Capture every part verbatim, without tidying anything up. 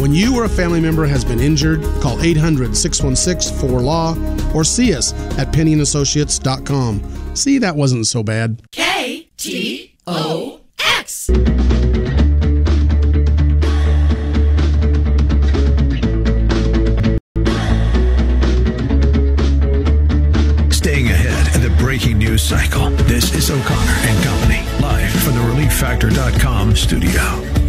When you or a family member has been injured, call eight hundred, six one six, four L A W or see us at penny and associates dot com. See, that wasn't so bad. K T O X. Staying ahead of the breaking news cycle. This is O'Connor and Company, live from the relief factor dot com studio.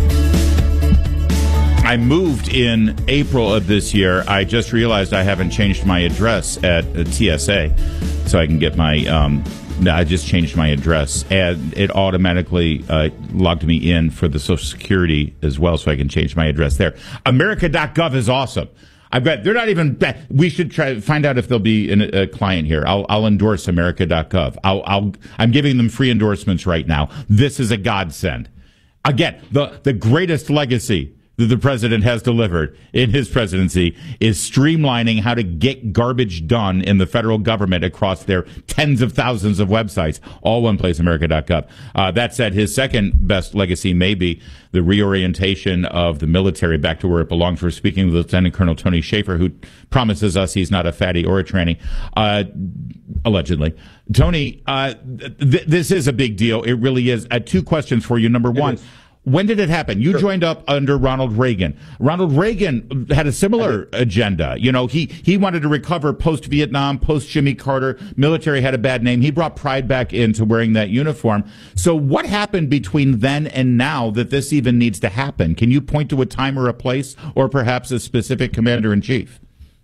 I moved in April of this year. I just realized I haven't changed my address at T S A, so I can get my. Um, I just changed my address, and it automatically uh, logged me in for the Social Security as well, so I can change my address there. America dot gov is awesome. I've got. They're not even. We should try find out if there'll be an, a client here. I'll, I'll endorse America dot gov. I'll, I'll. I'm giving them free endorsements right now. This is a godsend. Again, the the greatest legacy that the president has delivered in his presidency is streamlining how to get garbage done in the federal government across their tens of thousands of websites, all one place, America dot gov. Uh, that said, his second best legacy may be the reorientation of the military back to where it belongs. We're speaking with Lieutenant Colonel Tony Shaffer, who promises us he's not a fatty or a tranny, uh, allegedly. Tony, uh, th- this is a big deal. It really is. Uh, two questions for you. Number one, when did it happen? You sure. joined up under Ronald Reagan. Ronald Reagan had a similar agenda. You know, he, he wanted to recover post-Vietnam, post-Jimmy Carter. Military had a bad name. He brought pride back into wearing that uniform. So what happened between then and now that this even needs to happen? Can you point to a time or a place, or perhaps a specific commander-in-chief?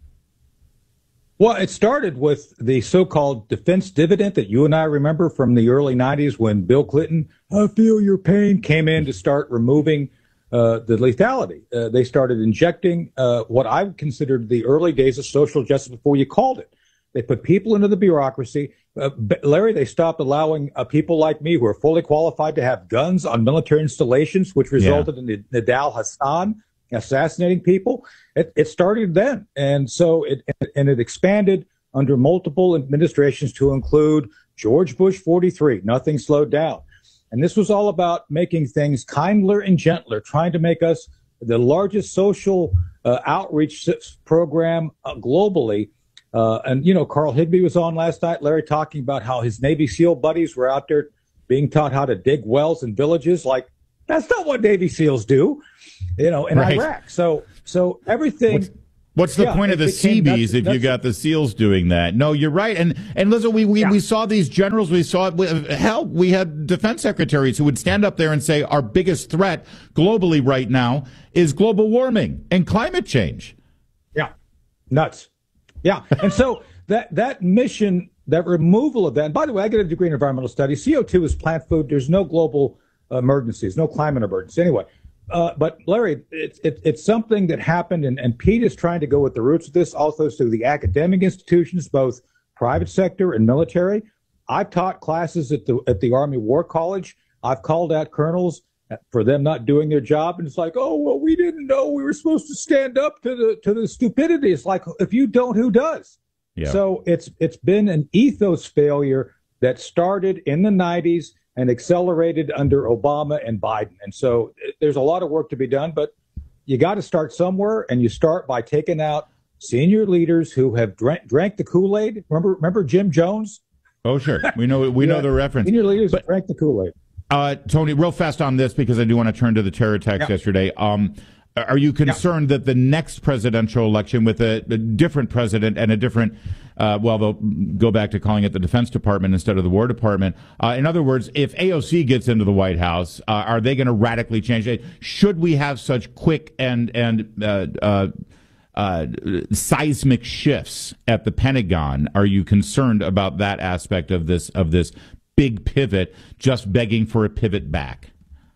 Well, it started with the so-called defense dividend that you and I remember from the early nineties when Bill Clinton, I feel your pain, came in to start removing uh, the lethality. Uh, they started injecting uh, what I considered the early days of social justice before you called it. They put people into the bureaucracy. Uh, Larry, they stopped allowing uh, people like me who are fully qualified to have guns on military installations, which resulted yeah. in Nidal Hassan assassinating people. It, it started then. And so it, and it expanded under multiple administrations to include George Bush forty-three. Nothing slowed down. And this was all about making things kinder and gentler, trying to make us the largest social uh, outreach program uh, globally. Uh, and, you know, Carl Higbee was on last night, Larry, talking about how his Navy SEAL buddies were out there being taught how to dig wells in villages. Like, that's not what Navy SEALs do, you know, in right. Iraq. So, so everything. What's, what's the yeah, point of the Seabees if you got the SEALs doing that? No, you're right. And and listen, we we, yeah. we saw these generals. We saw hell. We had defense secretaries who would stand up there and say our biggest threat globally right now is global warming and climate change. Yeah, nuts. Yeah, and so that that mission, that removal of that. And by the way, I get a degree in environmental studies. C O two is plant food. There's no global emergencies, no climate emergency. Anyway, uh, but Larry, it's it, it's something that happened, and, and Pete is trying to go with the roots of this, also to the academic institutions, both private sector and military. I've taught classes at the at the Army War College. I've called out colonels for them not doing their job, and it's like, oh well, we didn't know we were supposed to stand up to the to the stupidity. It's like, if you don't, who does? Yeah. So it's it's been an ethos failure that started in the nineties and accelerated under Obama and Biden. And so there's a lot of work to be done, but you got to start somewhere, and you start by taking out senior leaders who have drank, drank the Kool-Aid. Remember, remember Jim Jones? Oh, sure. We know we yeah, know the reference. Senior leaders but, drank the Kool-Aid. Uh, Tony, real fast on this, because I do want to turn to the terror attacks yeah. yesterday. Um, are you concerned yeah. that the next presidential election with a, a different president and a different, uh, well, they'll go back to calling it the Defense Department instead of the War Department. Uh, in other words, if A O C gets into the White House, uh, are they going to radically change it? Should we have such quick and, and uh, uh, uh, seismic shifts at the Pentagon? Are you concerned about that aspect of this, of this big pivot, just begging for a pivot back?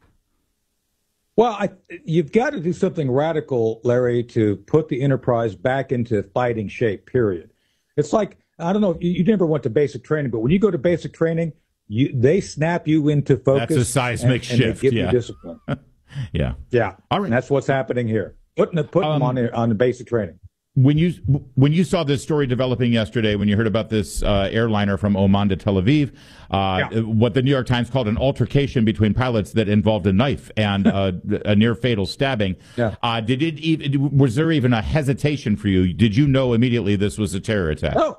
Well, I, you've got to do something radical, Larry, to put the enterprise back into fighting shape, period. It's like, I don't know, you, you never went to basic training, but when you go to basic training, you they snap you into focus. That's a seismic and, shift, and they give yeah. you discipline. yeah. Yeah. All right. And that's what's happening here. Putting, the, putting um, them on, the, on the basic training. When you when you saw this story developing yesterday, when you heard about this uh, airliner from Oman to Tel Aviv, uh, yeah. what the New York Times called an altercation between pilots that involved a knife and uh, a near fatal stabbing, yeah. uh, did it even, was there even a hesitation for you? Did you know immediately this was a terror attack? Oh,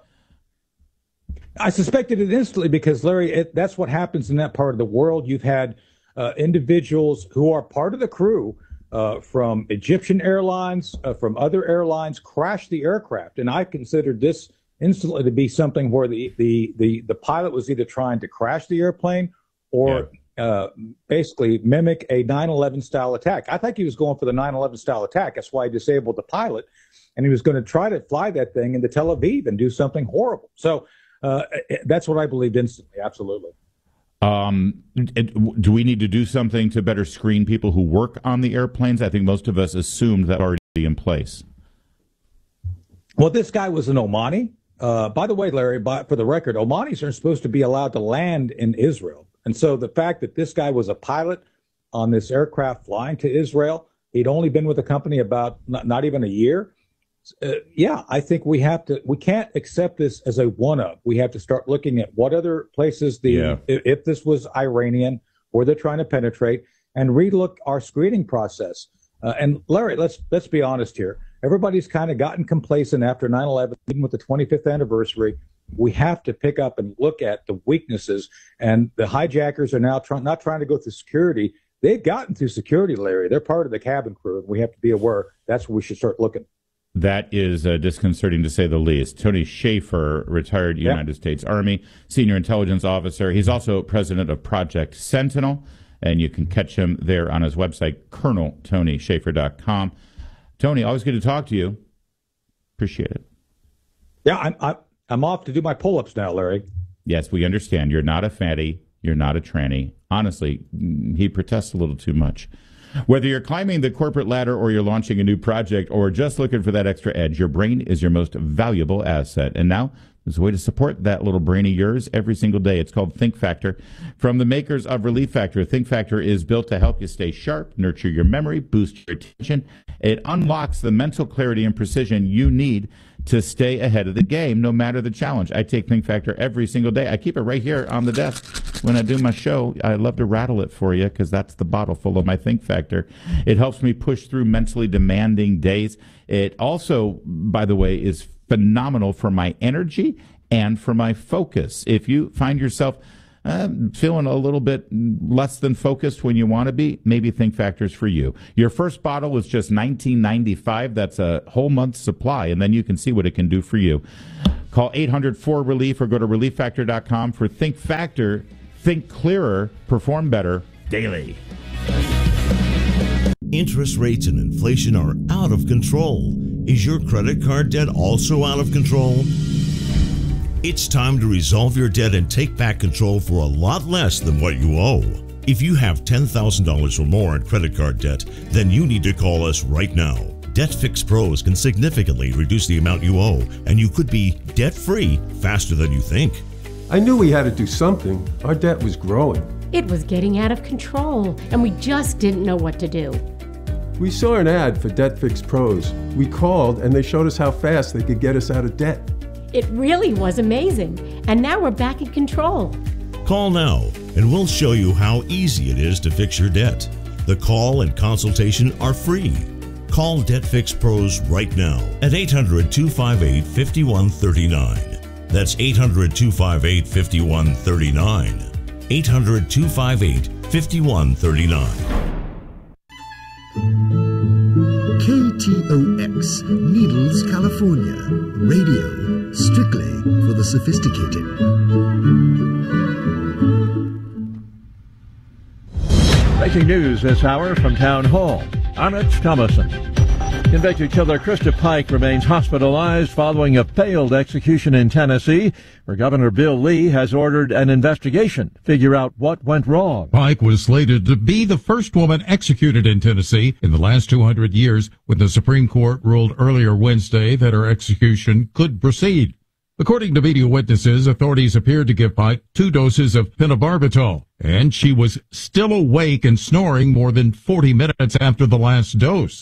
I suspected it instantly because, Larry, it, that's what happens in that part of the world. You've had uh, individuals who are part of the crew Uh, from Egyptian Airlines, uh, from other airlines, crashed the aircraft. And I considered this instantly to be something where the, the, the, the pilot was either trying to crash the airplane or yeah. uh, basically mimic a nine eleven style attack. I think he was going for the nine eleven style attack. That's why he disabled the pilot. And he was going to try to fly that thing into Tel Aviv and do something horrible. So uh, that's what I believed instantly. Absolutely. Um, it, do we need to do something to better screen people who work on the airplanes? I think most of us assumed that already in place. Well, this guy was an Omani. Uh, by the way, Larry, by, for the record, Omanis aren't supposed to be allowed to land in Israel. And so the fact that this guy was a pilot on this aircraft flying to Israel, he'd only been with the company about not, not even a year. Uh, yeah, I think we have to, we can't accept this as a one-up. We have to start looking at what other places the, yeah. if, if this was Iranian or they're trying to penetrate, and relook our screening process. Uh, and Larry, let's, let's be honest here. Everybody's kind of gotten complacent after nine eleven, even with the twenty-fifth anniversary. We have to pick up and look at the weaknesses, and the hijackers are now try- not trying to go through security. They've gotten through security, Larry. They're part of the cabin crew, and we have to be aware. That's where we should start looking. That is uh, disconcerting, to say the least. Tony Shaffer, retired yeah. United States Army senior intelligence officer. He's also president of Project Sentinel, and you can catch him there on his website, colonel tony shaffer dot com. Tony, always good to talk to you. Appreciate it. Yeah, I'm I'm, I'm off to do my pull-ups now, Larry. Yes, we understand. You're not a fatty. You're not a tranny. Honestly, he protests a little too much. Whether you're climbing the corporate ladder or you're launching a new project or just looking for that extra edge, your brain is your most valuable asset. And now there's a way to support that little brain of yours every single day. It's called Think Factor. From the makers of Relief Factor, Think Factor is built to help you stay sharp, nurture your memory, boost your attention. It unlocks the mental clarity and precision you need to stay ahead of the game, no matter the challenge. I take Think Factor every single day. I keep it right here on the desk when I do my show. I love to rattle it for you because that's the bottle full of my Think Factor. It helps me push through mentally demanding days. It also, by the way, is phenomenal for my energy and for my focus. If you find yourself uh, feeling a little bit less than focused when you want to be, maybe Think Factor's for you. Your first bottle was just nineteen ninety-five dollars. That's a whole month's supply, and then you can see what it can do for you. Call eight hundred four relief or go to relief factor dot com for Think Factor. Think clearer, perform better daily. Interest rates and inflation are out of control. Is your credit card debt also out of control? It's time to resolve your debt and take back control for a lot less than what you owe. If you have ten thousand dollars or more in credit card debt, then you need to call us right now. DebtFix Pros can significantly reduce the amount you owe, and you could be debt-free faster than you think. I knew we had to do something. Our debt was growing. It was getting out of control, and we just didn't know what to do. We saw an ad for DebtFix Pros. We called, and they showed us how fast they could get us out of debt. It really was amazing, and now we're back in control. Call now, and we'll show you how easy it is to fix your debt. The call and consultation are free. Call DebtFix Pros right now at eight hundred, two five eight, five one three nine. That's eight hundred, two five eight, five one three nine. eight hundred, two five eight, five one three nine. K T O X, Needles, California. Radio, strictly for the sophisticated. Breaking news this hour from Town Hall. I'm Rich Thomason. Convicted killer Krista Pike remains hospitalized following a failed execution in Tennessee, where Governor Bill Lee has ordered an investigation to figure out what went wrong. Pike was slated to be the first woman executed in Tennessee in the last two hundred years, when the Supreme Court ruled earlier Wednesday that her execution could proceed. According to video witnesses, authorities appeared to give Pike two doses of phenobarbital, and she was still awake and snoring more than forty minutes after the last dose.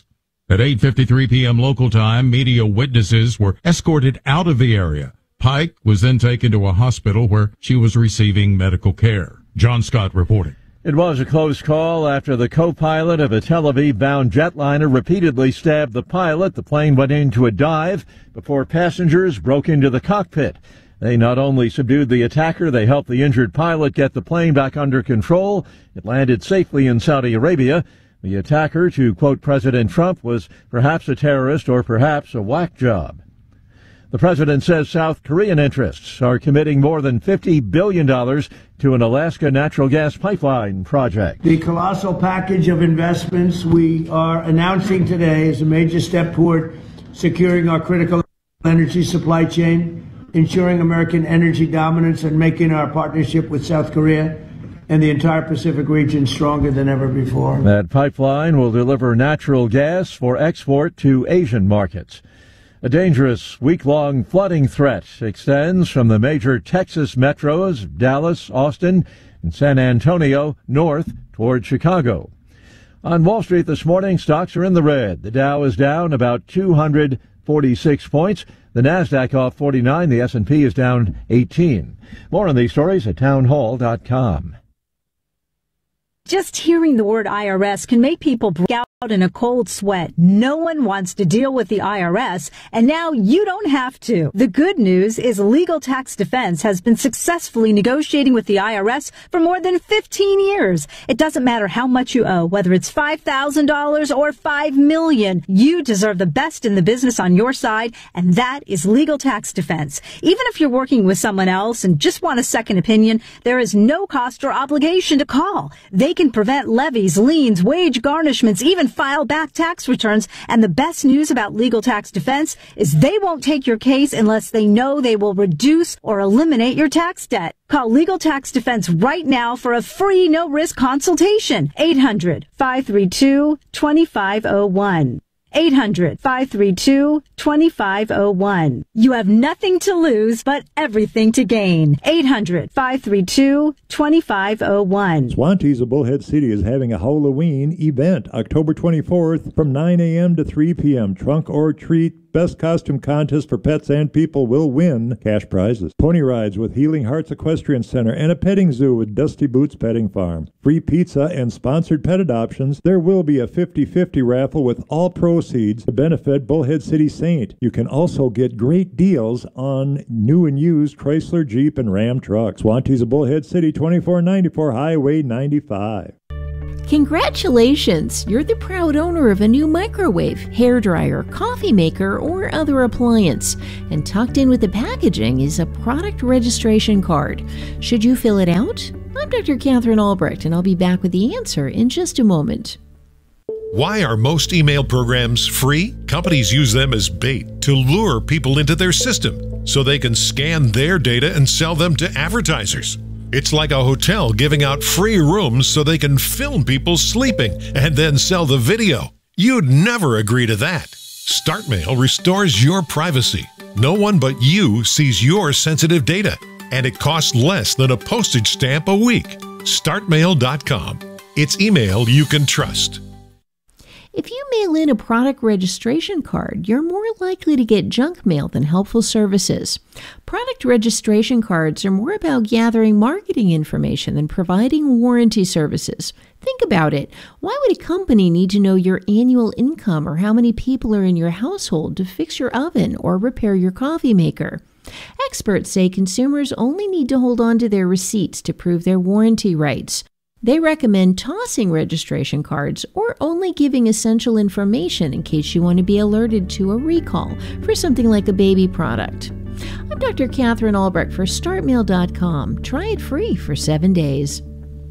At eight fifty-three p.m. local time, media witnesses were escorted out of the area. Pike was then taken to a hospital where she was receiving medical care. John Scott reporting. It was a close call after the co-pilot of a Tel Aviv-bound jetliner repeatedly stabbed the pilot. The plane went into a dive before passengers broke into the cockpit. They not only subdued the attacker, they helped the injured pilot get the plane back under control. It landed safely in Saudi Arabia. The attacker, to quote President Trump, was perhaps a terrorist or perhaps a whack job. The president says South Korean interests are committing more than fifty billion dollars to an Alaska natural gas pipeline project. The colossal package of investments we are announcing today is a major step toward securing our critical energy supply chain, ensuring American energy dominance, and making our partnership with South Korea and the entire Pacific region stronger than ever before. That pipeline will deliver natural gas for export to Asian markets. A dangerous week-long flooding threat extends from the major Texas metros, Dallas, Austin, and San Antonio, north toward Chicago. On Wall Street this morning, stocks are in the red. The Dow is down about two hundred forty-six points. The Nasdaq off forty-nine. The S and P is down eighteen. More on these stories at townhall dot com. Just hearing the word I R S can make people break out in a cold sweat. No one wants to deal with the I R S, and now you don't have to. The good news is Legal Tax Defense has been successfully negotiating with the I R S for more than fifteen years. It doesn't matter how much you owe, whether it's five thousand dollars or five million dollars. You deserve the best in the business on your side, and that is Legal Tax Defense. Even if you're working with someone else and just want a second opinion, there is no cost or obligation to call. They can prevent levies, liens, wage garnishments, even file back tax returns. And the best news about Legal Tax Defense is they won't take your case unless they know they will reduce or eliminate your tax debt. Call Legal Tax Defense right now for a free no-risk consultation. eight hundred, five three two, two five zero one. eight hundred, five three two, two five zero one. You have nothing to lose, but everything to gain. eight hundred, five three two, two five zero one. Swantees of Bullhead City is having a Halloween event October twenty-fourth from nine a.m. to three p.m. Trunk or treat. Best costume contest for pets and people will win cash prizes. Pony rides with Healing Hearts Equestrian Center and a petting zoo with Dusty Boots Petting Farm. Free pizza and sponsored pet adoptions. There will be a fifty-fifty raffle with all proceeds to benefit Bullhead City Saint. You can also get great deals on new and used Chrysler, Jeep, and Ram trucks. Swantees of Bullhead City, twenty-four ninety-four Highway ninety-five. Congratulations! You're the proud owner of a new microwave, hairdryer, coffee maker, or other appliance. And tucked in with the packaging is a product registration card. Should you fill it out? I'm Doctor Catherine Albrecht, and I'll be back with the answer in just a moment. Why are most email programs free? Companies use them as bait to lure people into their system so they can scan their data and sell them to advertisers. It's like a hotel giving out free rooms so they can film people sleeping and then sell the video. You'd never agree to that. StartMail restores your privacy. No one but you sees your sensitive data, and it costs less than a postage stamp a week. start mail dot com. It's email you can trust. If you mail in a product registration card, you're more likely to get junk mail than helpful services. Product registration cards are more about gathering marketing information than providing warranty services. Think about it. Why would a company need to know your annual income or how many people are in your household to fix your oven or repair your coffee maker? Experts say consumers only need to hold on to their receipts to prove their warranty rights. They recommend tossing registration cards or only giving essential information in case you want to be alerted to a recall for something like a baby product. I'm Doctor Catherine Albrecht for start mail dot com. Try it free for seven days.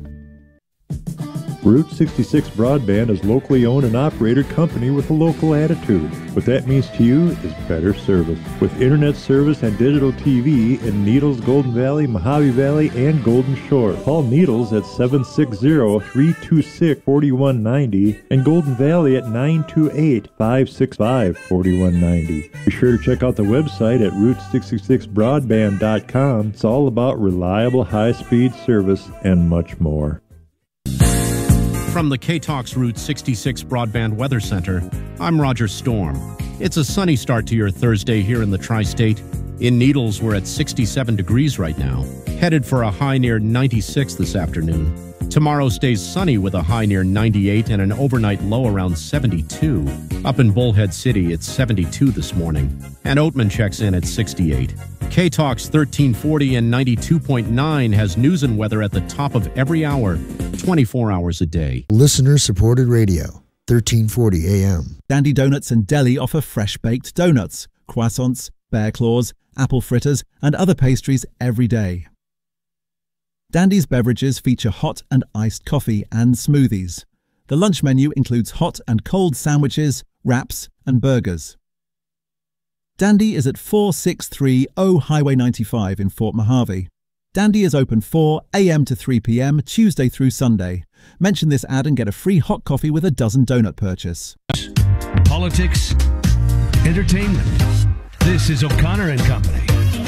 Route sixty-six Broadband is locally owned and operated company with a local attitude. What that means to you is better service. With internet service and digital T V in Needles, Golden Valley, Mojave Valley, and Golden Shore. Call Needles at seven six zero, three two six, four one nine zero and Golden Valley at nine two eight, five six five, four one nine zero. Be sure to check out the website at route sixty-six broadband dot com. It's all about reliable high-speed service and much more. From the K-Talks Route sixty-six Broadband Weather Center, I'm Roger Storm. It's a sunny start to your Thursday here in the Tri-State. In Needles, we're at sixty-seven degrees right now, headed for a high near ninety-six this afternoon. Tomorrow stays sunny with a high near ninety-eight and an overnight low around seventy-two. Up in Bullhead City, it's seventy-two this morning. And Oatman checks in at sixty-eight. K-Talks thirteen forty and ninety-two point nine has news and weather at the top of every hour, twenty-four hours a day. Listener-supported radio, thirteen forty A M. Dandy Donuts and Deli offer fresh-baked donuts, croissants, bear claws, apple fritters, and other pastries every day. Dandy's beverages feature hot and iced coffee and smoothies. The lunch menu includes hot and cold sandwiches, wraps, and burgers. Dandy is at four six three zero Highway ninety-five in Fort Mojave. Dandy is open four A M to three P M Tuesday through Sunday. Mention this ad and get a free hot coffee with a dozen donut purchase. Politics, entertainment. This is O'Connor and Company.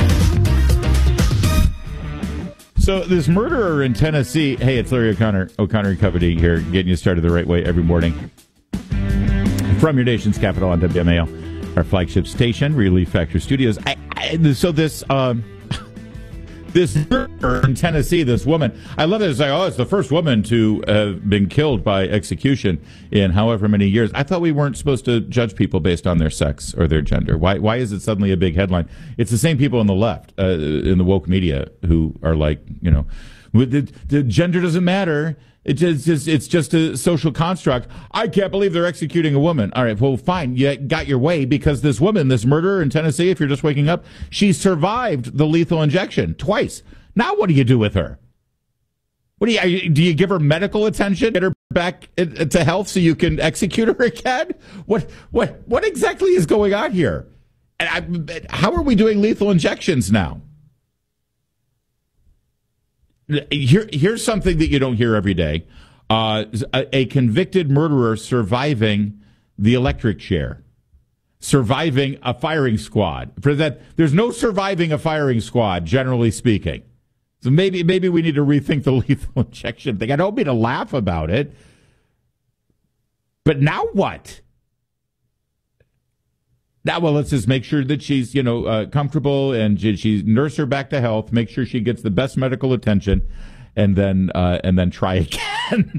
So this murderer in Tennessee, hey, it's Larry O'Connor, O'Connor and Company here, getting you started the right way every morning. From your nation's capital on W M A L, our flagship station, Relief Factor Studios. I, I, so this um, this murderer in Tennessee, this woman, I love it. It's like, oh, it's the first woman to have been killed by execution in however many years. I thought we weren't supposed to judge people based on their sex or their gender. Why Why is it suddenly a big headline? It's the same people on the left, uh, in the woke media, who are like, you know, the, the gender doesn't matter. It just, it's, it's just a social construct. I can't believe they're executing a woman. All right, well, fine. You got your way because this woman, this murderer in Tennessee, if you're just waking up, she survived the lethal injection twice. Now what do you do with her? What do you, do you give her medical attention, get her back to health so you can execute her again? What, what, what exactly is going on here? And I, how are we doing lethal injections now? Here, here's something that you don't hear every day. Uh, a, a convicted murderer surviving the electric chair, surviving a firing squad. For that, there's no surviving a firing squad, generally speaking. So maybe maybe we need to rethink the lethal injection thing. I don't mean to laugh about it, but now what? Now, well, let's just make sure that she's, you know, uh, comfortable and she, she nurse her back to health, make sure she gets the best medical attention, and then uh, and then try again.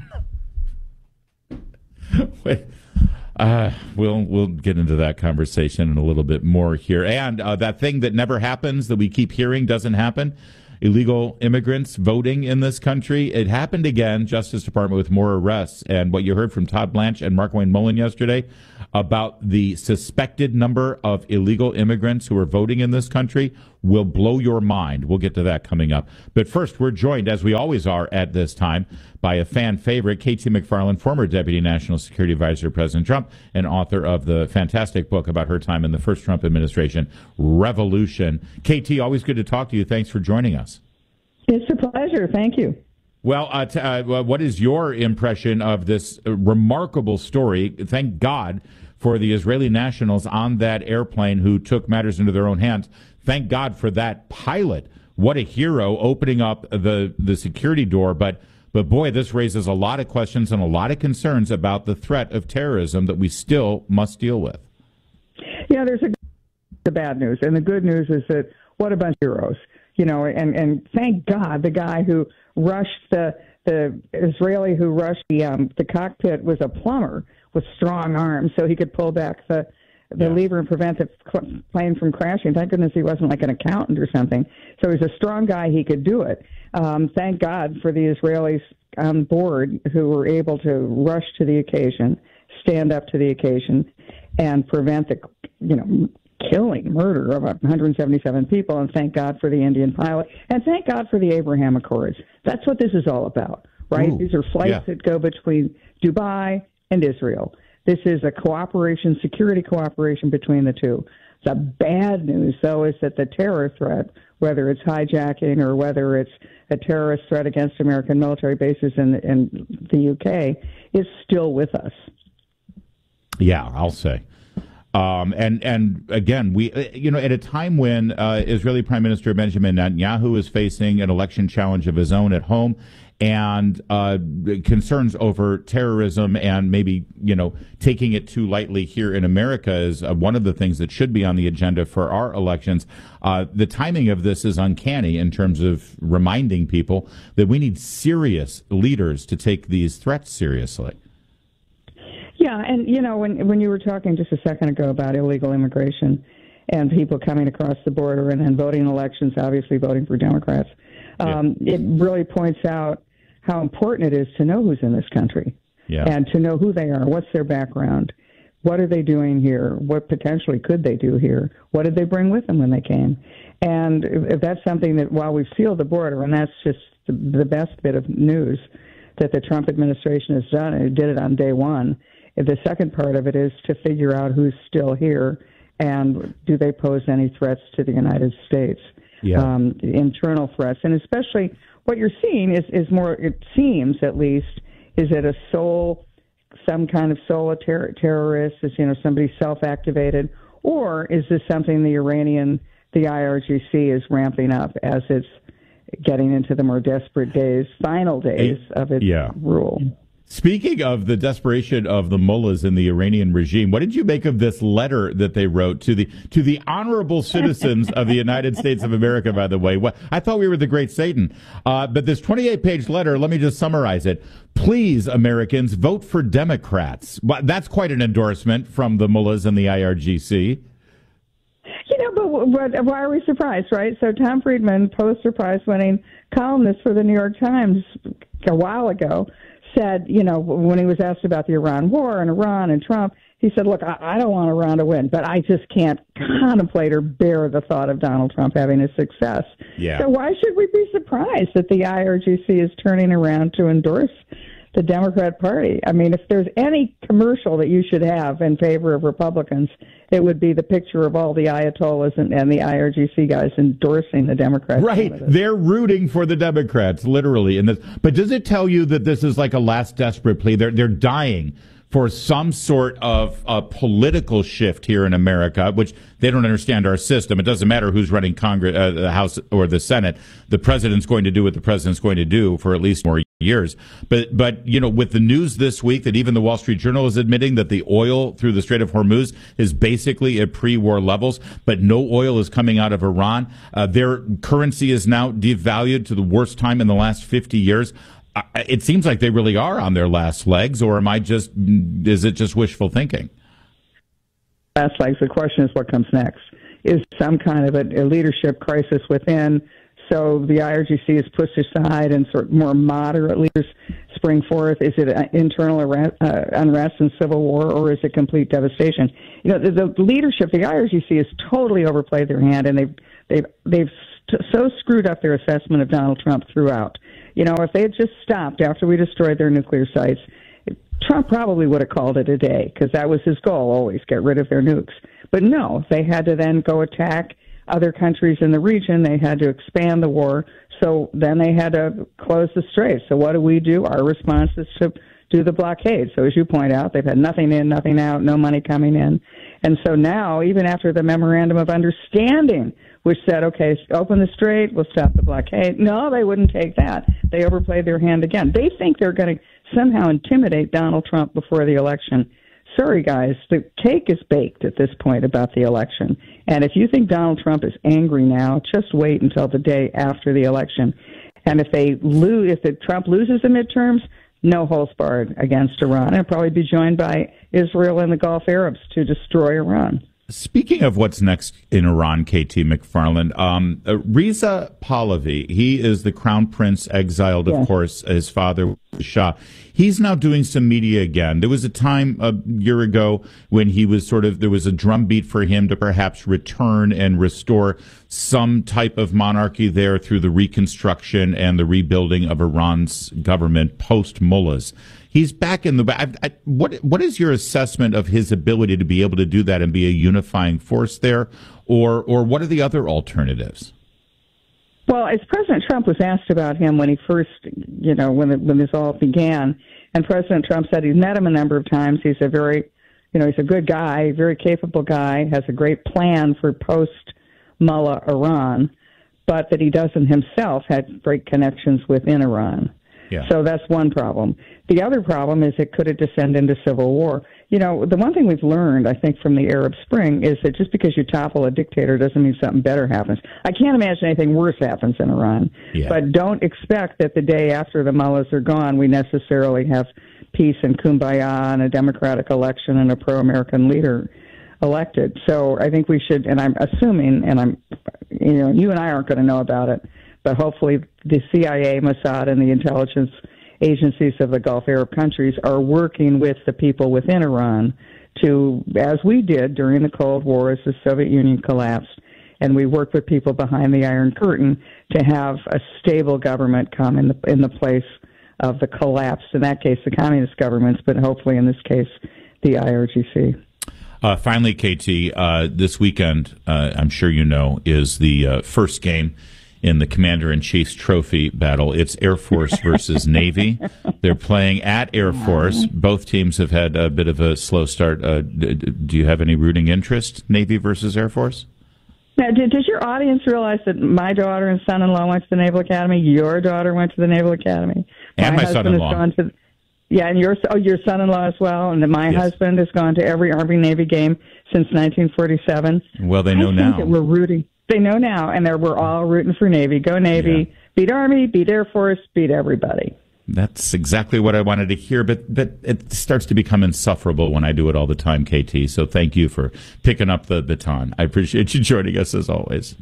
Wait, uh, we'll we'll get into that conversation in a little bit more here. And uh, that thing that never happens that we keep hearing doesn't happen. Illegal immigrants voting in this country. It happened again, Justice Department with more arrests. And what you heard from Todd Blanche and Markwayne Mullin yesterday about the suspected number of illegal immigrants who are voting in this country will blow your mind. We'll get to that coming up. But first, we're joined, as we always are at this time, by a fan favorite, K T McFarland, former Deputy National Security Advisor to President Trump, and author of the fantastic book about her time in the first Trump administration, Revolution. K T, always good to talk to you. Thanks for joining us. It's a pleasure. Thank you. Well, uh, t- uh, what is your impression of this uh, remarkable story? Thank God for the Israeli nationals on that airplane who took matters into their own hands. Thank God for that pilot. What a hero, opening up the, the security door. But, but boy, this raises a lot of questions and a lot of concerns about the threat of terrorism that we still must deal with. Yeah, there's a, the bad news. And the good news is that what a bunch of heroes. You know, and, and thank God the guy who rushed the the Israeli who rushed the um, the cockpit was a plumber with strong arms, so he could pull back the the yeah. lever and prevent the plane from crashing. Thank goodness he wasn't like an accountant or something. So he's a strong guy; he could do it. Um, thank God for the Israelis on board who were able to rush to the occasion, stand up to the occasion, and prevent the you know. killing murder of one hundred seventy-seven people, and thank God for the Indian pilot, and thank God for the Abraham Accords. That's what this is all about, right? Ooh, These are flights yeah. that go between Dubai and Israel. This is a cooperation, security cooperation between the two. The bad news, though, is that the terror threat, whether it's hijacking or whether it's a terrorist threat against American military bases in, in the U K, is still with us. Yeah, I'll say. Um, and, and again, we, you know, at a time when uh, Israeli Prime Minister Benjamin Netanyahu is facing an election challenge of his own at home, and uh, concerns over terrorism and maybe, you know, taking it too lightly here in America is uh, one of the things that should be on the agenda for our elections. Uh, the timing of this is uncanny in terms of reminding people that we need serious leaders to take these threats seriously. Yeah, and, you know, when when you were talking just a second ago about illegal immigration and people coming across the border and then voting elections, obviously voting for Democrats, um, yeah. it really points out how important it is to know who's in this country yeah. and to know who they are, what's their background, what are they doing here, what potentially could they do here, what did they bring with them when they came. And if that's something that while we've sealed the border, and that's just the, the best bit of news that the Trump administration has done, and it did it on day one, the second part of it is to figure out who's still here and do they pose any threats to the United States, yeah. um, internal threats. And especially what you're seeing is, is more, it seems at least, is it a sole, some kind of sole ter- terrorist, is, you know, somebody self-activated, or is this something the Iranian, the I R G C is ramping up as it's getting into the more desperate days, final days of its yeah. rule? Speaking of the desperation of the mullahs in the Iranian regime, what did you make of this letter that they wrote to the to the honorable citizens of the United States of America, by the way? What, I thought we were the great Satan. Uh, but this twenty-eight page letter, let me just summarize it. Please, Americans, vote for Democrats. Well, that's quite an endorsement from the mullahs and the I R G C. You know, but, but why are we surprised, right? So Tom Friedman, Pulitzer Prize-winning columnist for the New York Times a while ago, said, you know, when he was asked about the Iran war and Iran and Trump, he said, look, I, I don't want Iran to win, but I just can't contemplate or bear the thought of Donald Trump having a success. Yeah. So why should we be surprised that the I R G C is turning around to endorse the Democrat Party? I mean, if there's any commercial that you should have in favor of Republicans, it would be the picture of all the Ayatollahs and, and the I R G C guys endorsing the Democrats. Right. Candidates. They're rooting for the Democrats, literally. In this. But does it tell you that this is like a last desperate plea? They're, they're dying for some sort of uh, political shift here in America, which they don't understand our system. It doesn't matter who's running Congress, uh, the House or the Senate. The president's going to do what the president's going to do for at least more years. But, but you know, with the news this week that even the Wall Street Journal is admitting that the oil through the Strait of Hormuz is basically at pre-war levels, but no oil is coming out of Iran. Uh, their currency is now devalued to the worst time in the last fifty years. It seems like they really are on their last legs, or am I just, is it just wishful thinking? Last legs. The question is what comes next. Is some kind of a, a leadership crisis within, so the I R G C is pushed aside and sort of more moderate leaders spring forth? Is it an internal arrest, uh, unrest and civil war, or is it complete devastation? You know, the, the leadership, the I R G C has totally overplayed their hand, and they've, they've, they've st- so screwed up their assessment of Donald Trump throughout. You know, if they had just stopped after we destroyed their nuclear sites, Trump probably would have called it a day, because that was his goal, always get rid of their nukes. But no, they had to then go attack other countries in the region. They had to expand the war. So then they had to close the strait. So what do we do? Our response is to do the blockade. So as you point out, they've had nothing in, nothing out, no money coming in. And so now, even after the memorandum of understanding, which said, okay, open the strait, we'll stop the blockade. No, they wouldn't take that. They overplayed their hand again. They think they're going to somehow intimidate Donald Trump before the election. Sorry, guys, the cake is baked at this point about the election. And if you think Donald Trump is angry now, just wait until the day after the election. And if they lose, if the, Trump loses the midterms, no holds barred against Iran. And he'll probably be joined by Israel and the Gulf Arabs to destroy Iran. Speaking of what's next in Iran, K T McFarland, um, uh, Reza Pahlavi, he is the crown prince exiled, of yeah. course, his father was Shah. He's now doing some media again. There was a time a year ago when he was sort of, there was a drumbeat for him to perhaps return and restore some type of monarchy there through the reconstruction and the rebuilding of Iran's government post-mullahs. He's back in the I, I, what what is your assessment of his ability to be able to do that and be a unifying force there, or or what are the other alternatives? Well, as President Trump was asked about him when he first, you know, when it, when this all began, and President Trump said he's met him a number of times. He's a very, you know, he's a good guy, very capable guy, has a great plan for post-Mullah Iran, but that he doesn't himself have great connections within Iran. Yeah. So that's one problem. The other problem is it could have descended into civil war. You know, the one thing we've learned, I think, from the Arab Spring is that just because you topple a dictator doesn't mean something better happens. I can't imagine anything worse happens in Iran. Yeah. But don't expect that the day after the mullahs are gone, we necessarily have peace and kumbaya and a democratic election and a pro-American leader elected. So I think we should, and I'm assuming, and I'm, you know, you and I aren't going to know about it, but hopefully the C I A, Mossad, and the intelligence agencies of the Gulf Arab countries are working with the people within Iran to, as we did during the Cold War as the Soviet Union collapsed, and we worked with people behind the Iron Curtain to have a stable government come in the, in the place of the collapse, in that case, the communist governments, but hopefully in this case, the I R G C. Uh, finally, K T, uh, this weekend, uh, I'm sure you know, is the uh, first game in the Commander-in-Chief's trophy battle. It's Air Force versus Navy. They're playing at Air Force. Both teams have had a bit of a slow start. Uh, d- do you have any rooting interest, Navy versus Air Force? Now, did, does your audience realize that my daughter and son-in-law went to the Naval Academy? Your daughter went to the Naval Academy. And my, my husband son-in-law. Has gone to, yeah, and your oh, your son-in-law as well. And my yes. husband has gone to every Army-Navy game since nineteen forty-seven. Well, they know I now. Think that we're rooting. They know now, and we're all rooting for Navy. Go Navy. Yeah. Beat Army, beat Air Force, beat everybody. That's exactly what I wanted to hear, but but it starts to become insufferable when I do it all the time, K T. So thank you for picking up the baton. I appreciate you joining us as always.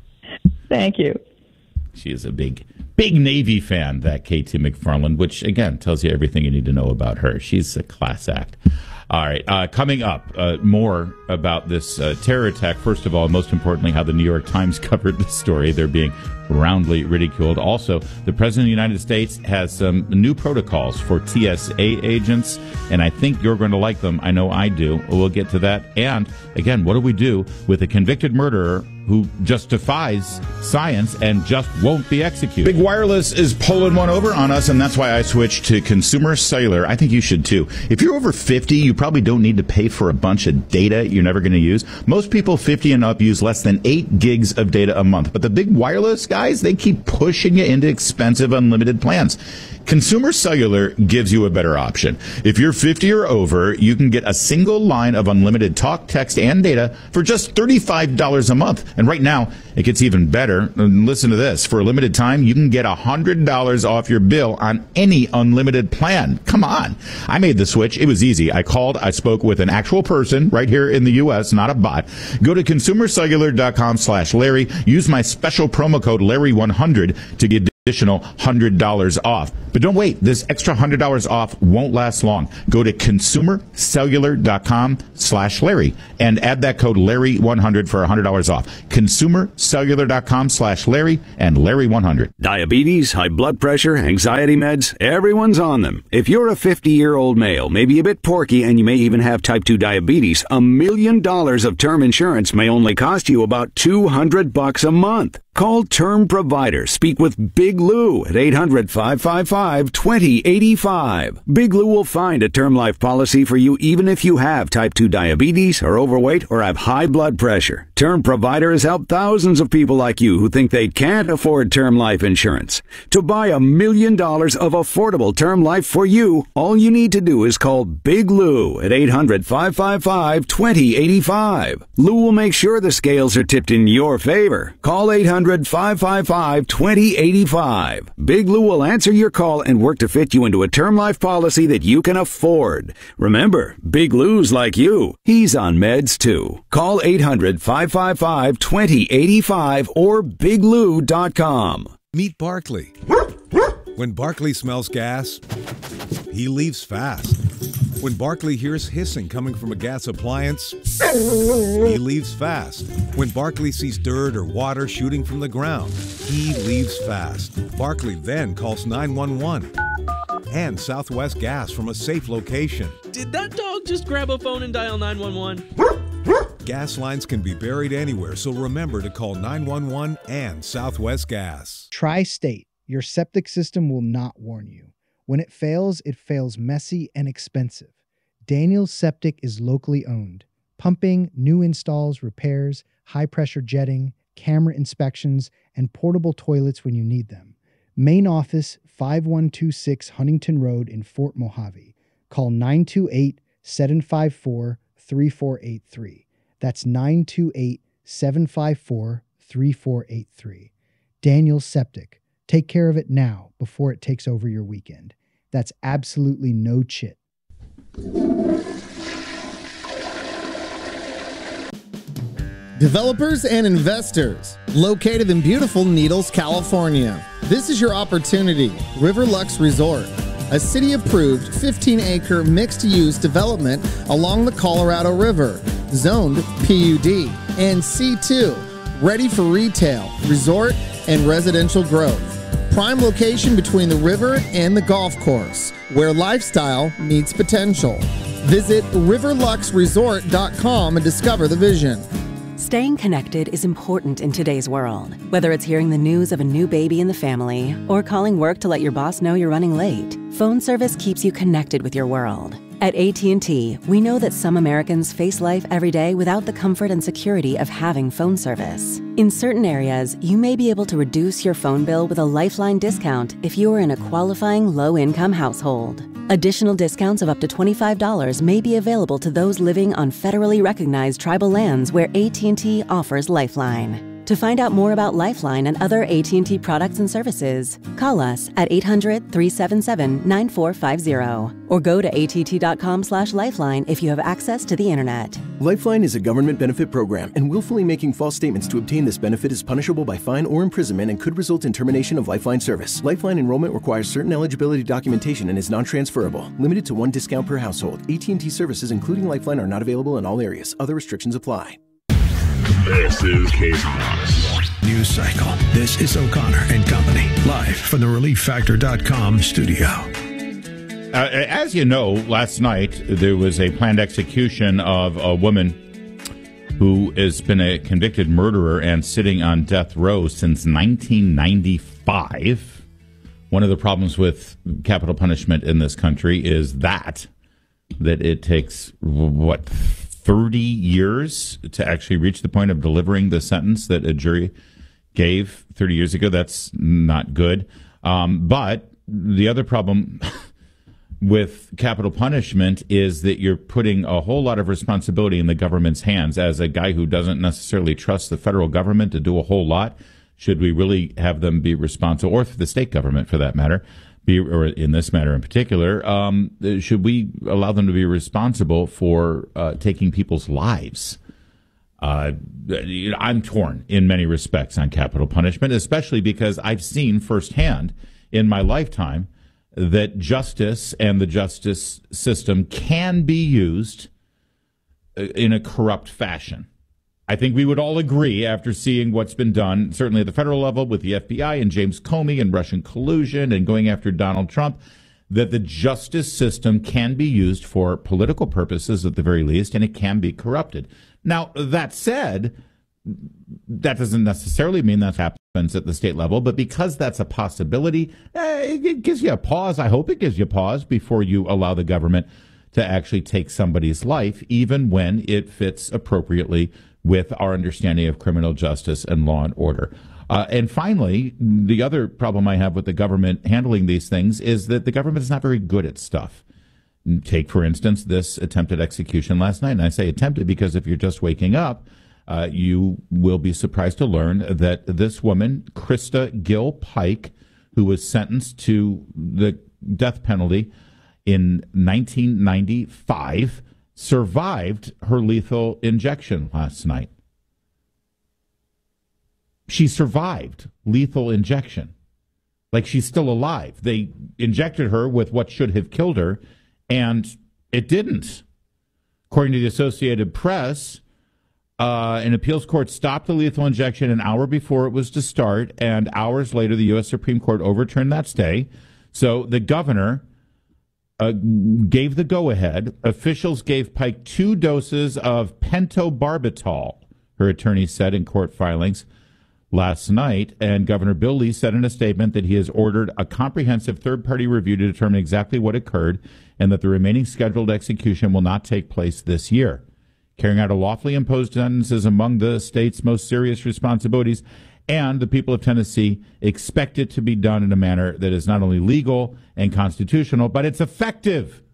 Thank you. She is a big, big Navy fan, that K T McFarland, which, again, tells you everything you need to know about her. She's a class act. All right, uh, coming up, uh, more about this uh, terror attack. First of all, most importantly, how the New York Times covered the story. They're being roundly ridiculed. Also, the President of the United States has some new protocols for T S A agents, and I think you're going to like them. I know I do. We'll get to that. And, again, what do we do with a convicted murderer who just defies science and just won't be executed? Big Wireless is pulling one over on us, and that's why I switched to Consumer Cellular. I think you should, too. If you're over fifty, you probably don't need to pay for a bunch of data you're never going to use. Most people fifty and up use less than eight gigs of data a month. But the Big Wireless guys, they keep pushing you into expensive unlimited plans. Consumer Cellular gives you a better option. If you're fifty or over, you can get a single line of unlimited talk, text, and data for just thirty-five dollars a month. And right now, it gets even better. And listen to this. For a limited time, you can get one hundred dollars off your bill on any unlimited plan. Come on. I made the switch. It was easy. I called. I spoke with an actual person right here in the U S, not a bot. Go to consumercellular.com slash Larry. Use my special promo code Larry one hundred to get additional one hundred dollars off. But don't wait. This extra one hundred dollars off won't last long. Go to consumercellular.com slash Larry and add that code Larry one hundred for one hundred dollars off. consumercellular.com slash Larry and Larry one hundred. Diabetes, high blood pressure, anxiety meds, everyone's on them. If you're a fifty-year-old male, maybe a bit porky, and you may even have type two diabetes, a million dollars of term insurance may only cost you about two hundred bucks a month. Call Term Provider. Speak with Big Lou at eight hundred, five five five, two zero eight five. Big Lou will find a term life policy for you even if you have type two diabetes, are overweight, or have high blood pressure. Term Provider has helped thousands of people like you who think they can't afford term life insurance. To buy a million dollars of affordable term life for you, all you need to do is call Big Lou at eight hundred, five five five, two zero eight five. Lou will make sure the scales are tipped in your favor. Call eight hundred, five five five, two zero eight five. Big Lou will answer your call and work to fit you into a term life policy that you can afford. Remember, Big Lou's like you. He's on meds too. Call eight hundred, five five five, two zero eight five or big lou dot com. Meet Barkley. When Barkley smells gas, he leaves fast. When Barkley hears hissing coming from a gas appliance, he leaves fast. When Barkley sees dirt or water shooting from the ground, he leaves fast. Barkley then calls nine one one and Southwest Gas from a safe location. Did that dog just grab a phone and dial nine one one? Gas lines can be buried anywhere, so remember to call nine one one and Southwest Gas. Tri-State, your septic system will not warn you. When it fails, it fails messy and expensive. Daniels Septic is locally owned. Pumping, new installs, repairs, high-pressure jetting, camera inspections, and portable toilets when you need them. Main office, five one two six Huntington Road in Fort Mojave. Call nine two eight, seven five four, three four eight three. That's nine two eight, seven five four, three four eight three. Daniel's Septic. Take care of it now before it takes over your weekend. That's absolutely no chit. Developers and investors, located in beautiful Needles, California. This is your opportunity. Riverlux Resort, a city-approved fifteen acre mixed-use development along the Colorado River, zoned P U D and C two, ready for retail, resort, and residential growth. Prime location between the river and the golf course, where lifestyle meets potential. Visit riverlux resort dot com and discover the vision. Staying connected is important in today's world. Whether it's hearing the news of a new baby in the family or calling work to let your boss know you're running late, phone service keeps you connected with your world. At A T and T, we know that some Americans face life every day without the comfort and security of having phone service. In certain areas, you may be able to reduce your phone bill with a Lifeline discount if you are in a qualifying low-income household. Additional discounts of up to twenty-five dollars may be available to those living on federally recognized tribal lands where A T and T offers Lifeline. To find out more about Lifeline and other A T and T products and services, call us at eight hundred, three seven seven, nine four five zero or go to A T T dot com slash lifeline if you have access to the internet. Lifeline is a government benefit program, and willfully making false statements to obtain this benefit is punishable by fine or imprisonment and could result in termination of Lifeline service. Lifeline enrollment requires certain eligibility documentation and is non-transferable. Limited to one discount per household. A T and T services, including Lifeline, are not available in all areas. Other restrictions apply. This is KFOX News Cycle. This is O'Connor and Company, live from the relief factor dot com studio. Uh, as you know, last night there was a planned execution of a woman who has been a convicted murderer and sitting on death row since nineteen ninety-five. One of the problems with capital punishment in this country is that, that it takes, what, thirty years to actually reach the point of delivering the sentence that a jury gave thirty years ago. That's not good. Um, but the other problem with capital punishment is that you're putting a whole lot of responsibility in the government's hands. As a guy who doesn't necessarily trust the federal government to do a whole lot, should we really have them be responsible, or the state government for that matter, be, or in this matter in particular, um, should we allow them to be responsible for uh, taking people's lives? Uh, I'm torn in many respects on capital punishment, especially because I've seen firsthand in my lifetime that justice and the justice system can be used in a corrupt fashion. I think we would all agree, after seeing what's been done, certainly at the federal level with the F B I and James Comey and Russian collusion and going after Donald Trump, that the justice system can be used for political purposes at the very least, and it can be corrupted. Now, that said, that doesn't necessarily mean that happens at the state level, but because that's a possibility, eh, it gives you a pause. I hope it gives you a pause before you allow the government to actually take somebody's life, even when it fits appropriately with our understanding of criminal justice and law and order. Uh, and finally, the other problem I have with the government handling these things is that the government is not very good at stuff. Take, for instance, this attempted execution last night. And I say attempted because if you're just waking up, uh, you will be surprised to learn that this woman, Krista Gill Pike, who was sentenced to the death penalty in nineteen ninety-five, survived her lethal injection last night. She survived lethal injection. Like, she's still alive. They injected her with what should have killed her, and it didn't. According to the Associated Press, uh, an appeals court stopped the lethal injection an hour before it was to start, and hours later the U S Supreme Court overturned that stay. So the governor Uh, gave the go-ahead. Officials gave Pike two doses of pentobarbital, her attorney said in court filings last night. And Governor Bill Lee said in a statement that he has ordered a comprehensive third-party review to determine exactly what occurred and that the remaining scheduled execution will not take place this year. Carrying out a lawfully imposed sentence is among the state's most serious responsibilities. And the people of Tennessee expect it to be done in a manner that is not only legal and constitutional, but it's effective.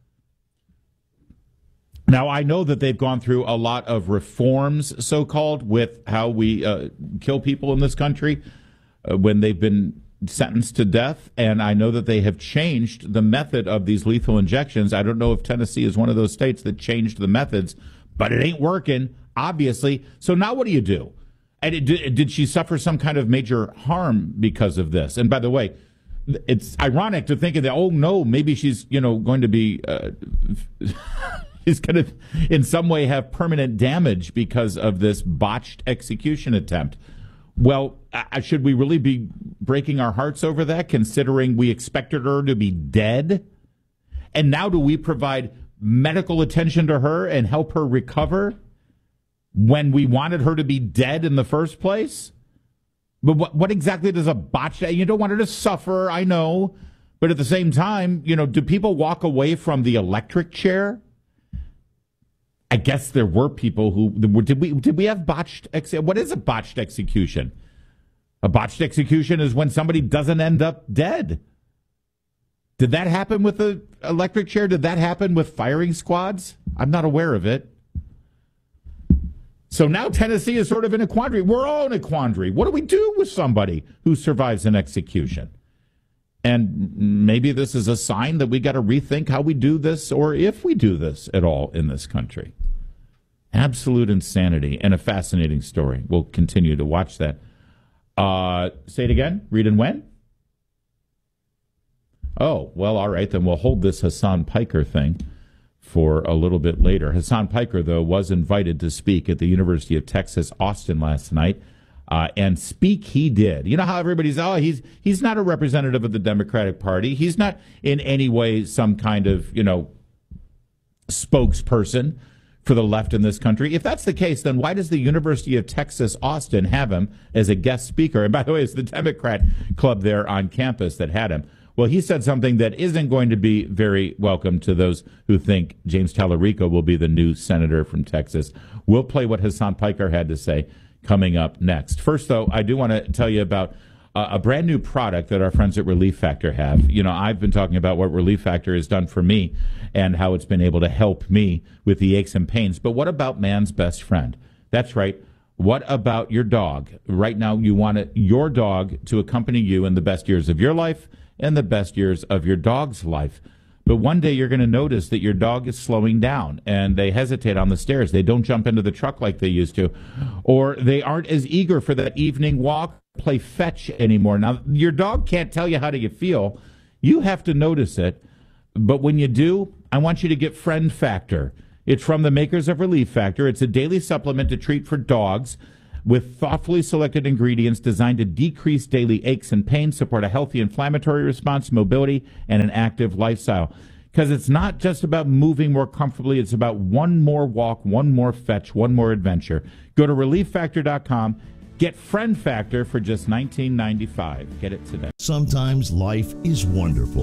Now, I know that they've gone through a lot of reforms, so-called, with how we uh, kill people in this country uh, when they've been sentenced to death. And I know that they have changed the method of these lethal injections. I don't know if Tennessee is one of those states that changed the methods, but it ain't working, obviously. So now what do you do? And it, did, did she suffer some kind of major harm because of this? And by the way, it's ironic to think of that, oh, no, maybe she's, you know, going to be... Uh, is going to in some way have permanent damage because of this botched execution attempt. Well, uh, should we really be breaking our hearts over that, considering we expected her to be dead? And now do we provide medical attention to her and help her recover when we wanted her to be dead in the first place? But what, what exactly does a botched... You don't want her to suffer, I know. But at the same time, you know, do people walk away from the electric chair? I guess there were people who did we did we have botched ex- what is a botched execution? A botched execution is when somebody doesn't end up dead. Did that happen with the electric chair? Did that happen with firing squads? I'm not aware of it. So now Tennessee is sort of in a quandary. We're all in a quandary. What do we do with somebody who survives an execution? And maybe this is a sign that we got to rethink how we do this, or if we do this at all in this country. Absolute insanity, and a fascinating story. We'll continue to watch that. Uh, say it again. Read and when? Oh, well, all right. Then we'll hold this Hassan Piker thing for a little bit later. Hassan Piker, though, was invited to speak at the University of Texas, Austin last night. Uh, and speak he did. You know how everybody's, oh, he's he's not a representative of the Democratic Party. He's not in any way some kind of, you know, spokesperson for the left in this country. If that's the case, then why does the University of Texas, Austin, have him as a guest speaker? And by the way, it's the Democrat club there on campus that had him. Well, he said something that isn't going to be very welcome to those who think James Tallarico will be the new senator from Texas. We'll play what Hassan Piker had to say coming up next. First, though, I do want to tell you about uh, a brand new product that our friends at Relief Factor have. You know, I've been talking about what Relief Factor has done for me and how it's been able to help me with the aches and pains. But what about man's best friend? That's right. What about your dog? Right now, you want it, your dog to accompany you in the best years of your life and the best years of your dog's life. But one day you're going to notice that your dog is slowing down and they hesitate on the stairs. They don't jump into the truck like they used to, or they aren't as eager for that evening walk, play fetch anymore. Now, your dog can't tell you how do you feel. You have to notice it. But when you do, I want you to get Friend Factor. It's from the makers of Relief Factor. It's a daily supplement to treat for dogs with thoughtfully selected ingredients designed to decrease daily aches and pains, support a healthy inflammatory response, mobility, and an active lifestyle. Because it's not just about moving more comfortably, it's about one more walk, one more fetch, one more adventure. Go to relief factor dot com, get Friend Factor for just nineteen ninety-five. Get it today. Sometimes life is wonderful,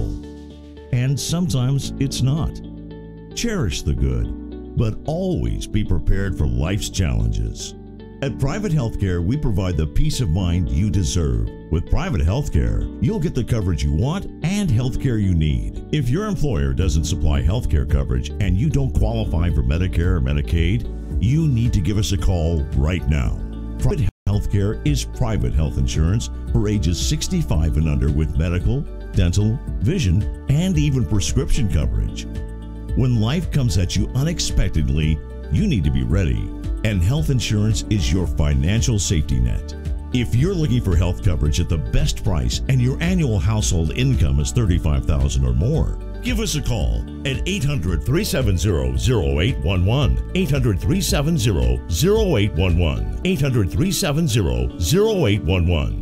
and sometimes it's not. Cherish the good, but always be prepared for life's challenges. At Private Healthcare, we provide the peace of mind you deserve. With Private Healthcare, you'll get the coverage you want and healthcare you need. If your employer doesn't supply healthcare coverage and you don't qualify for Medicare or Medicaid, you need to give us a call right now. Private Healthcare is private health insurance for ages sixty-five and under with medical, dental, vision, and even prescription coverage. When life comes at you unexpectedly, you need to be ready. And health insurance is your financial safety net. If you're looking for health coverage at the best price and your annual household income is thirty-five thousand dollars or more, give us a call at eight hundred, three seven zero, zero eight one one, eight hundred, three seven zero, zero eight one one, eight hundred, three seven zero, zero eight one one.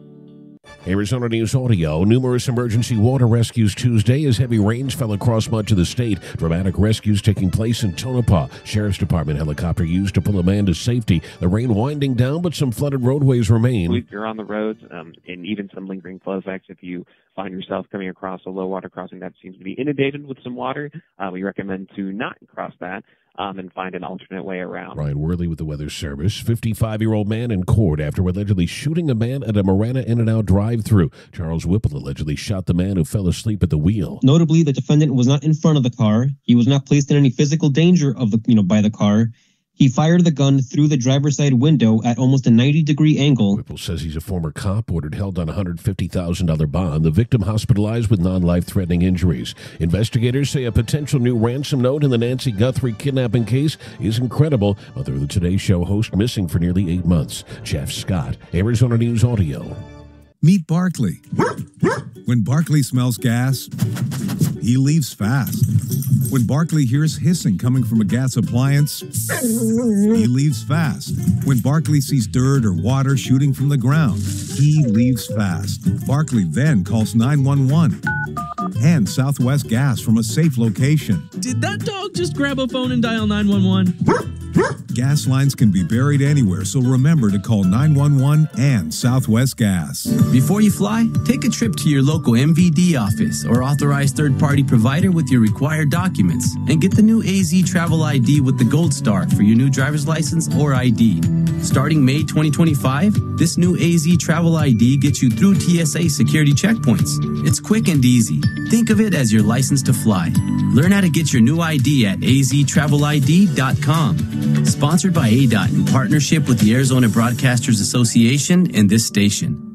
Arizona News Audio. Numerous emergency water rescues Tuesday as heavy rains fell across much of the state. Dramatic rescues taking place in Tonopah. Sheriff's Department helicopter used to pull a man to safety. The rain winding down, but some flooded roadways remain. If you're on the roads, um, and even some lingering flow effects, if you find yourself coming across a low water crossing that seems to be inundated with some water, uh, we recommend to not cross that. um, and find an alternate way around. Ryan Worley with the Weather Service. fifty-five-year-old man in court after allegedly shooting a man at a Marana In-N-Out drive-thru. Charles Whipple allegedly shot the man who fell asleep at the wheel. Notably, the defendant was not in front of the car. He was not placed in any physical danger of the, you know, by the car. He fired the gun through the driver's side window at almost a ninety-degree angle. Whipple says he's a former cop, ordered held on a one hundred fifty thousand dollars bond. The victim hospitalized with non-life-threatening injuries. Investigators say a potential new ransom note in the Nancy Guthrie kidnapping case is incredible. Mother of the Today Show host missing for nearly eight months. Jeff Scott, Arizona News Audio. Meet Barkley. When Barkley smells gas, he leaves fast. When Barkley hears hissing coming from a gas appliance, he leaves fast. When Barkley sees dirt or water shooting from the ground, he leaves fast. Barkley then calls nine one one and Southwest Gas from a safe location. Did that dog just grab a phone and dial nine one one? Gas lines can be buried anywhere, so remember to call nine one one and Southwest Gas. Before you fly, take a trip to your local M V D office or authorized third-party provider with your required documents and get the new A Z Travel I D with the Gold Star for your new driver's license or I D. Starting May twenty twenty-five, this new A Z Travel I D gets you through T S A security checkpoints. It's quick and easy. Think of it as your license to fly. Learn how to get your new I D at A Z travel I D dot com. Sponsored by A D O T in partnership with the Arizona Broadcasters Association and this station.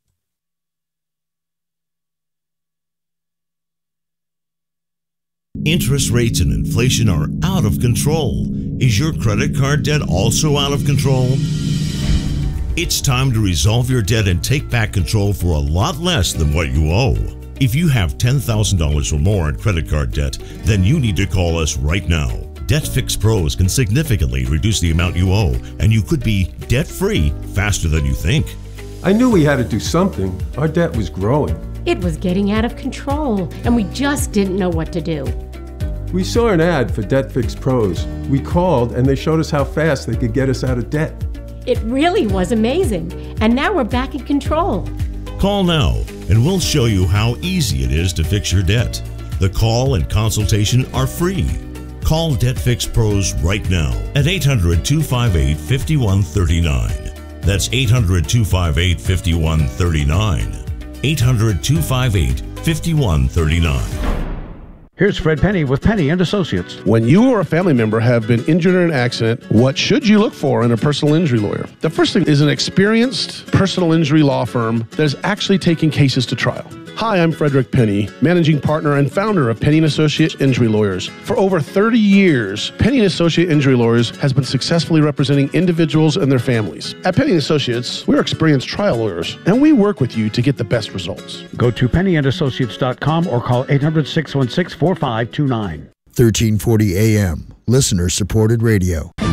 Interest rates and inflation are out of control. Is your credit card debt also out of control? It's time to resolve your debt and take back control for a lot less than what you owe. If you have ten thousand dollars or more in credit card debt, then you need to call us right now. DebtFix Pros can significantly reduce the amount you owe, and you could be debt-free faster than you think. I knew we had to do something. Our debt was growing. It was getting out of control, and we just didn't know what to do. We saw an ad for DebtFix Pros. We called, and they showed us how fast they could get us out of debt. It really was amazing, and now we're back in control. Call now, and we'll show you how easy it is to fix your debt. The call and consultation are free. Call DebtFix Pros right now at eight hundred, two five eight, five one three nine. That's eight hundred, two five eight, five one three nine. eight hundred, two five eight, five one three nine. Here's Fred Penny with Penny and Associates. When you or a family member have been injured in an accident, what should you look for in a personal injury lawyer? The first thing is an experienced personal injury law firm that is actually taking cases to trial. Hi, I'm Frederick Penny, managing partner and founder of Penny and Associate Injury Lawyers. For over thirty years, Penny and Associate Injury Lawyers has been successfully representing individuals and their families. At Penny and Associates, we're experienced trial lawyers, and we work with you to get the best results. Go to penny and associates dot com or call eight hundred, six one six, four five two nine. thirteen forty A M, listener-supported radio.